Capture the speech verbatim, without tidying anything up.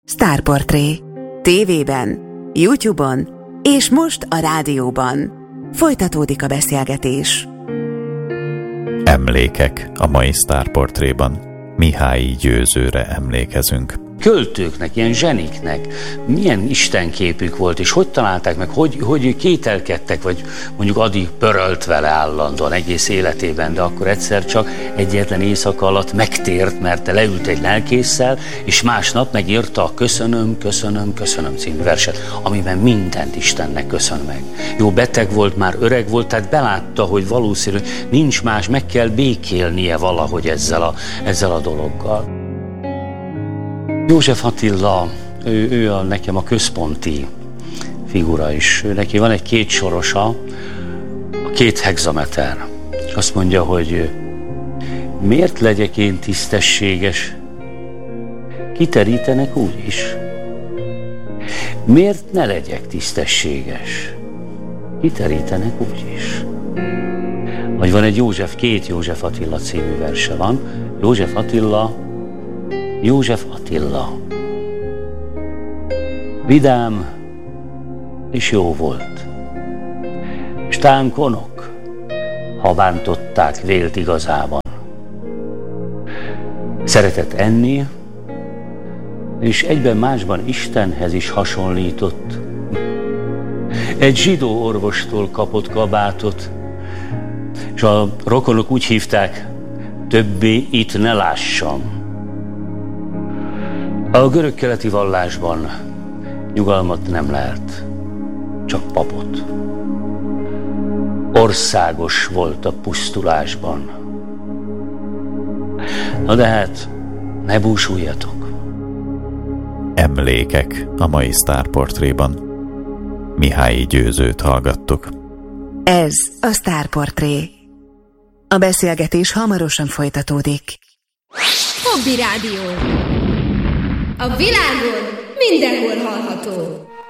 Sztárportré. Tévében, YouTube-on és most a rádióban. Folytatódik a beszélgetés. Emlékek a mai Sztárportréban. Mihályi Győzőre emlékezünk. Költőknek, ilyen zseniknek milyen istenképük volt, és hogy találták meg, hogy, hogy kételkedtek, vagy mondjuk Ady pörölt vele állandóan egész életében, de akkor egyszer csak egyetlen éjszaka alatt megtért, mert te leült egy lelkésszel, és másnap megírta a Köszönöm, köszönöm, köszönöm című verset, amiben mindent Istennek köszön meg. Jó, beteg volt, már öreg volt, tehát belátta, hogy valószínű nincs más, meg kell békélnie valahogy ezzel a, ezzel a dologgal. József Attila, ő, ő a, nekem a központi figura is. Ő, neki van egy kétsorosa, a két hexameter. És azt mondja, hogy miért legyek én tisztességes? Kiterítenek úgy is. Miért ne legyek tisztességes? Kiterítenek úgy is. Vagy van egy József, két József Attila című verse van. József Attila, József Attila. Vidám és jó volt. S tán konok, ha bántották vélt igazában. Szeretett enni, és egyben másban Istenhez is hasonlított. Egy zsidó orvostól kapott kabátot, és a rokonok úgy hívták, többé itt ne lássam. A görög-keleti vallásban nyugalmat nem lehet, csak papot. Országos volt a pusztulásban. Na de hát, ne búsuljatok. Emlékek a mai Sztárportréban. Mihályi Győzőt hallgattuk. Ez a Sztárportré. A beszélgetés hamarosan folytatódik. Hobby Rádió. A világon mindenhol hallható.